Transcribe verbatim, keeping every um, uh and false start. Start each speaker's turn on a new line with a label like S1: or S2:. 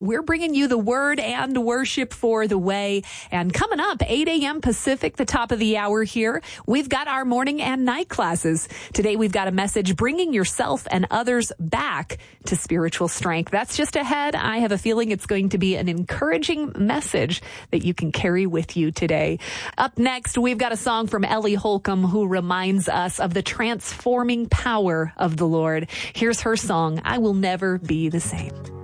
S1: We're bringing you the word and worship for the way. And coming up, eight a.m. Pacific, the top of the hour here, we've got our morning and night classes. Today, we've got a message bringing yourself and others back to spiritual strength. That's just ahead. I have a feeling it's going to be an encouraging message that you can carry with you today. Up next, we've got a song from Ellie Holcomb who reminds us of the transforming power of the Lord. Here's her song, I Will Never Be the Same.